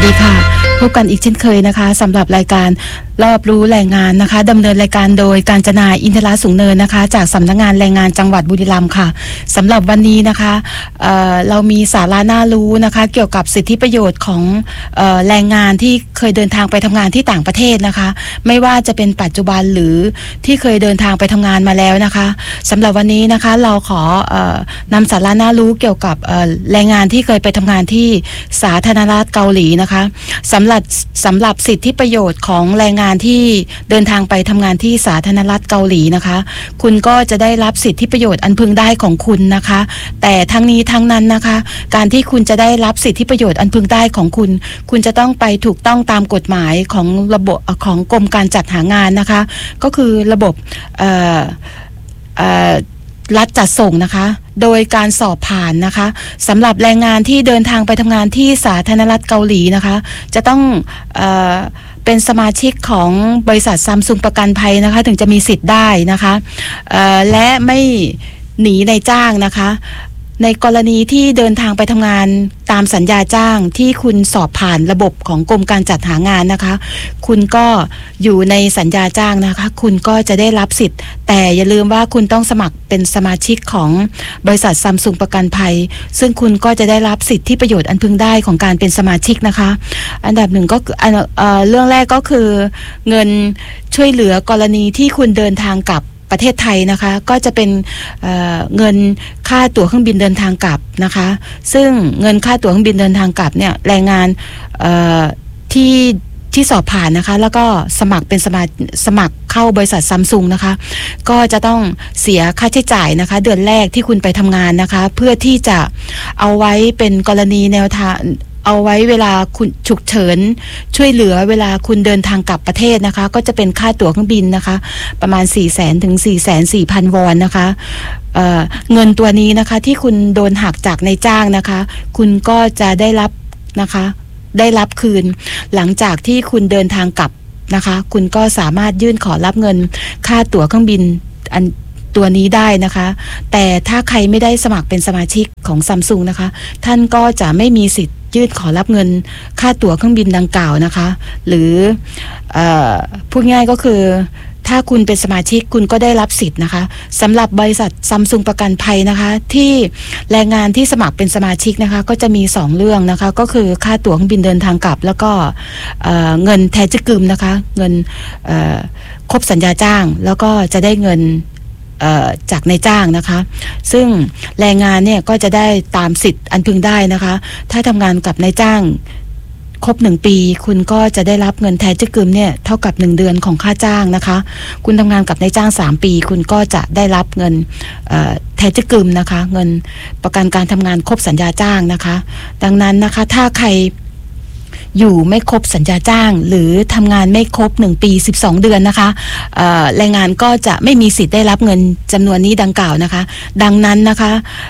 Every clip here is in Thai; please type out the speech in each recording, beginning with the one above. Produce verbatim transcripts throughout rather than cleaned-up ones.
ดีค่ะพบกันอีกเช่นเคยนะคะสำหรับรายการรอบรู้แรงงานนะคะดำเนินรายการโดยกาญจนาอินทรสูงเนินนะคะจากสำนักงานแรงงานจังหวัดบุรีรัมย์ค่ะสำหรับวันนี้นะคะเอ่อเรามีสาระน่ารู้นะคะเกี่ยวกับสิทธิประโยชน์ของเอ่อแรงงานที่เคยเดินทางไปทำงานที่ต่างประเทศนะคะไม่ว่าจะเป็นปัจจุบันหรือที่เคยเดินทางไปทำงานมาแล้วนะคะสำหรับวันนี้นะคะเราขอเอ่อนำสาระน่ารู้เกี่ยวกับเอ่อแรงงานที่เคยไปทำงานที่สาธารณรัฐเกาหลีนะคะสำหรับสำหรับสิทธิประโยชน์ของแรงงานที่เดินทางไปทำงานที่สาธารณรัฐเกาหลีนะคะคุณก็จะได้รับสิทธิประโยชน์อันพึงได้ของคุณนะคะแต่ทั้งนี้ทั้งนั้นนะคะการที่คุณจะได้รับสิทธิประโยชน์อันพึงได้ของคุณคุณจะต้องไปถูกต้องตามกฎหมายของระบบของกรมการจัดหางานนะคะก็คือระบบเอ่อเอ่อรัฐจัดส่งนะคะโดยการสอบผ่านนะคะสำหรับแรงงานที่เดินทางไปทำงานที่สาธารณรัฐเกาหลีนะคะจะต้องเอ่อเป็นสมาชิกของบริษัทซัมซุงประกันภัยนะคะถึงจะมีสิทธิ์ได้นะคะเอ่อและไม่หนีในจ้างนะคะในกรณีที่เดินทางไปทำงานตามสัญญาจ้างที่คุณสอบผ่านระบบของกรมการจัดหางานนะคะคุณก็อยู่ในสัญญาจ้างนะคะคุณก็จะได้รับสิทธิ์แต่อย่าลืมว่าคุณต้องสมัครเป็นสมาชิกของบริษัทซัมซุงประกันภัยซึ่งคุณก็จะได้รับสิทธิประโยชน์อันพึงได้ของการเป็นสมาชิกนะคะอันดับหนึ่งก็คือเอ่อเรื่องแรกก็คือเงินช่วยเหลือกรณีที่คุณเดินทางกลับประเทศไทยนะคะก็จะเป็น เอ่อ เงินค่าตั๋วเครื่องบินเดินทางกลับนะคะซึ่งเงินค่าตั๋วเครื่องบินเดินทางกลับเนี่ยแรงงานที่ที่สอบผ่านนะคะแล้วก็สมัครเป็นสมาสมัครเข้าบริษัทซัมซุงนะคะก็จะต้องเสียค่าใช้จ่ายนะคะเดือนแรกที่คุณไปทำงานนะคะเพื่อที่จะเอาไว้เป็นกรณีแนวทางเอาไว้เวลาคุณฉุกเฉินช่วยเหลือเวลาคุณเดินทางกลับประเทศนะคะก็จะเป็นค่าตั๋วเครื่องบินนะคะประมาณ สี่แสน ถึง สี่แสนสี่พัน วอนนะคะ เอ่อ เงินตัวนี้นะคะที่คุณโดนหักจากนายจ้างนะคะคุณก็จะได้รับนะคะได้รับคืนหลังจากที่คุณเดินทางกลับนะคะคุณก็สามารถยื่นขอรับเงินค่าตั๋วเครื่องบินอันตัวนี้ได้นะคะแต่ถ้าใครไม่ได้สมัครเป็นสมาชิกของซัมซุงนะคะท่านก็จะไม่มีสิทธิ์ยื่นขอรับเงินค่าตั๋วเครื่องบินดังกล่าวนะคะหรือเอ่อพูดง่ายก็คือถ้าคุณเป็นสมาชิกคุณก็ได้รับสิทธิ์นะคะสำหรับบริษัทซัมซุงประกันภัยนะคะที่แรงงานที่สมัครเป็นสมาชิกนะคะก็จะมีสองเรื่องนะคะก็คือค่าตั๋วเครื่องบินเดินทางกลับแล้วก็เอ่อเงินแทจึกึมนะคะเงินเอ่อครบสัญญาจ้างแล้วก็จะได้เงินจากนายจ้างนะคะซึ่งแรงงานเนี่ยก็จะได้ตามสิทธิ์อันพึงได้นะคะถ้าทำงานกับนายจ้างครบหนึ่งปีคุณก็จะได้รับเงินแทจึกึมเนี่ยเท่ากับหนึ่งเดือนของค่าจ้างนะคะคุณทำงานกับนายจ้างสามปีคุณก็จะได้รับเงินแทจึกึมนะคะเงินประกันการทำงานครบสัญญาจ้างนะคะดังนั้นนะคะถ้าใครอยู่ไม่ครบสัญญาจ้างหรือทำงานไม่ครบหนึ่งปีสิบสองเดือนนะคะแรงงานก็จะไม่มีสิทธิ์ได้รับเงินจำนวนนี้ดังกล่าวนะคะดังนั้นนะคะ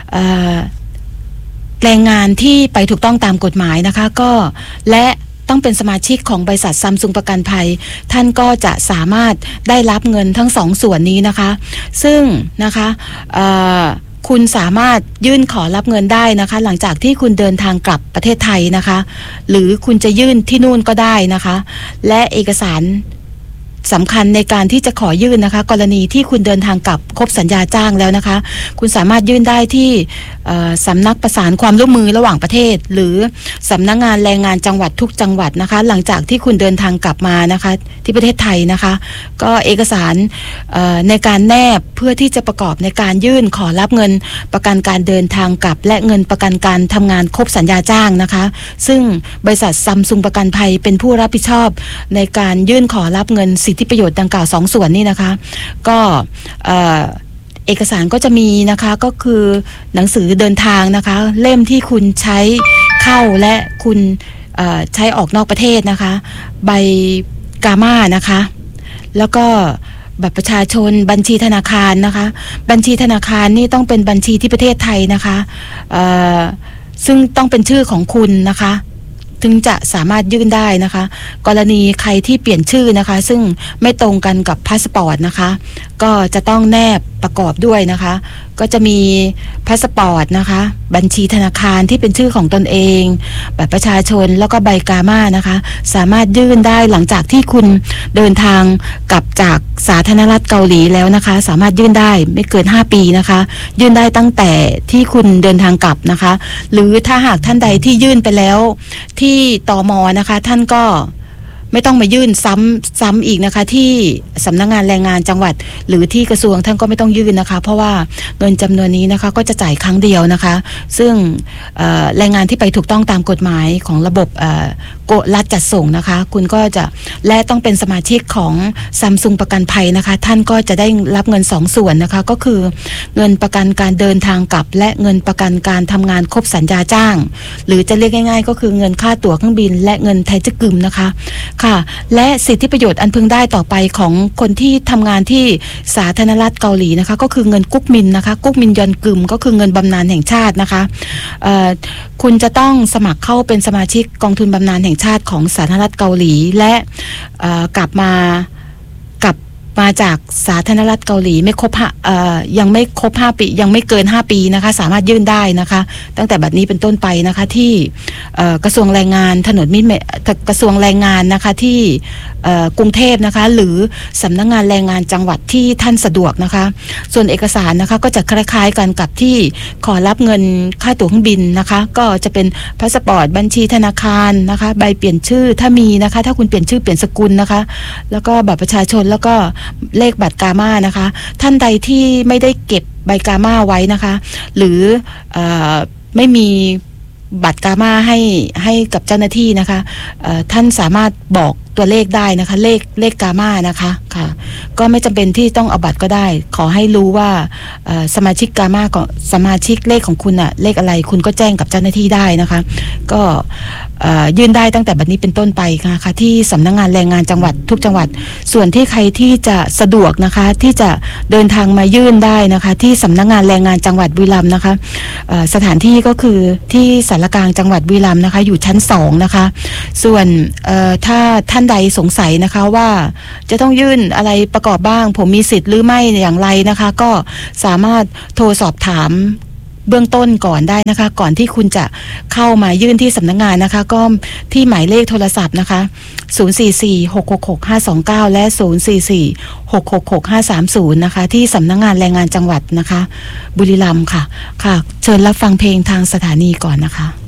แรงงานที่ไปถูกต้องตามกฎหมายนะคะก็และต้องเป็นสมาชิกของบริษัทซัมซุงประกันภัยท่านก็จะสามารถได้รับเงินทั้งสองส่วนนี้นะคะซึ่งนะคะคุณสามารถยื่นขอรับเงินได้นะคะหลังจากที่คุณเดินทางกลับประเทศไทยนะคะหรือคุณจะยื่นที่นู่นก็ได้นะคะและเอกสารสำคัญในการที่จะขอยื่นนะคะกรณีที่คุณเดินทางกลับครบสัญญาจ้างแล้วนะคะคุณสามารถยื่นได้ที่สำนักประสานความร่วมมือระหว่างประเทศหรือสำนักงานแรงงานจังหวัดทุกจังหวัดนะคะหลังจากที่คุณเดินทางกลับมานะคะที่ประเทศไทยนะคะก็เอกสารในการแนบเพื่อที่จะประกอบในการยื่นขอรับเงินประกันการเดินทางกลับและเงินประกันการทำงานครบสัญญาจ้างนะคะซึ่งบริษัทซัมซุงประกันภัยเป็นผู้รับผิดชอบในการยื่นขอรับเงินสิทธิประโยชน์ดังกล่าวสองส่วนนี้นะคะก็เอกสารก็จะมีนะคะก็คือหนังสือเดินทางนะคะเล่มที่คุณใช้เข้าและคุณใช้ออกนอกประเทศนะคะใบกาม่านะคะแล้วก็บัตรประชาชนบัญชีธนาคารนะคะบัญชีธนาคารนี่ต้องเป็นบัญชีที่ประเทศไทยนะคะซึ่งต้องเป็นชื่อของคุณนะคะถึงจะสามารถยื่นได้นะคะกรณีใครที่เปลี่ยนชื่อนะคะซึ่งไม่ตรงกันกับพาสปอร์ตนะคะก็จะต้องแนบประกอบด้วยนะคะก็จะมีพาสปอร์ตนะคะบัญชีธนาคารที่เป็นชื่อของตนเองบัตรประชาชนแล้วก็ใบกาม่านะคะสามารถยื่นได้หลังจากที่คุณเดินทางกลับจากสาธารณรัฐเกาหลีแล้วนะคะสามารถยื่นได้ไม่เกินห้าปีนะคะยื่นได้ตั้งแต่ที่คุณเดินทางกลับนะคะหรือถ้าหากท่านใดที่ยื่นไปแล้วที่ตม.นะคะท่านก็ไม่ต้องมายื่นซ้ำซ้ำอีกนะคะที่สำนักงานแรงงานจังหวัดหรือที่กระทรวงท่านก็ไม่ต้องยื่นนะคะเพราะว่าเงินจำนวนนี้นะคะก็จะจ่ายครั้งเดียวนะคะซึ่งแรงงานที่ไปถูกต้องตามกฎหมายของระบบโกรัฐจัดส่งนะคะคุณก็จะและต้องเป็นสมาชิกของซัมซุงประกันภัยนะคะท่านก็จะได้รับเงินสองส่วนนะคะก็คือเงินประกันการเดินทางกลับและเงินประกันการทำงานครบสัญญาจ้างหรือจะเรียกง่ายๆก็คือเงินค่าตั๋วเครื่องบินและเงินไทจกึมนะคะค่ะและสิทธิประโยชน์อันพึงได้ต่อไปของคนที่ทำงานที่สาธารณรัฐเกาหลีนะคะก็คือเงินกุ๊กมินนะคะกุ๊กมินยอนกึมก็คือเงินบำนาญแห่งชาตินะคะคุณจะต้องสมัครเข้าเป็นสมาชิกกองทุนบำนาญแห่งชาติของสาธารณรัฐเกาหลีและกลับมากลับมาจากสาธารณรัฐเกาหลีไม่ครบห้ายังไม่ครบห้าปียังไม่เกินห้าปีนะคะสามารถยื่นได้นะคะตั้งแต่บัดนี้เป็นต้นไปนะคะที่กระทรวงแรงงานถนนมิตรกระทรวงแรงงานนะคะที่กรุงเทพนะคะหรือสำนักงานแรงงานจังหวัดที่ท่านสะดวกนะคะส่วนเอกสารนะคะก็จะคล้ายๆกันกับที่ขอรับเงินค่าตั๋วเครื่องบินนะคะก็จะเป็นพาสปอร์ตบัญชีธนาคารนะคะใบเปลี่ยนชื่อถ้ามีนะคะถ้าคุณเปลี่ยนชื่อเปลี่ยนสกุลนะคะแล้วก็บัตรประชาชนแล้วก็เลขบัตรกาม่านะคะท่านใดที่ไม่ได้เก็บใบกาม่าไว้นะคะหรือเอ่อไม่มีบัตรกาม่าให้ให้กับเจ้าหน้าที่นะคะท่านสามารถบอกตัวเลขได้นะคะเลขเลขกาม่านะคะค่ะก็ไม่จำเป็นที่ต้องเอาบัตรก็ได้ขอให้รู้ว่าสมาชิกกาม่าของสมาชิกเลขของคุณอะเลขอะไรคุณก็แจ้งกับเจ้าหน้าที่ได้นะคะก็ยื่นได้ตั้งแต่บัดนี้เป็นต้นไปนะคะที่สำนักงานแรงงานจังหวัดทุกจังหวัดส่วนที่ใครที่จะสะดวกนะคะที่จะเดินทางมายื่นได้นะคะที่สำนักงานแรงงานจังหวัดบุรีรัมย์นะคะสถานที่ก็คือที่สารกลางจังหวัดบุรีรัมย์นะคะอยู่ชั้นสองนะคะส่วนถ้าท่านใดสงสัยนะคะว่าจะต้องยื่นอะไรประกอบบ้างผมมีสิทธิ์หรือไม่อย่างไรนะคะก็สามารถโทรสอบถามเบื้องต้นก่อนได้นะคะก่อนที่คุณจะเข้ามายื่นที่สำนักงานนะคะก็ที่หมายเลขโทรศัพท์นะคะศูนย์ สี่ สี่ หก หก หก ห้า สอง เก้าและศูนย์ สี่ สี่ หก หก หก ห้า สาม ศูนย์นะคะที่สำนักงานแรงงานจังหวัดนะคะบุรีรัมย์ค่ะค่ะเชิญรับฟังเพลงทางสถานีก่อนนะคะ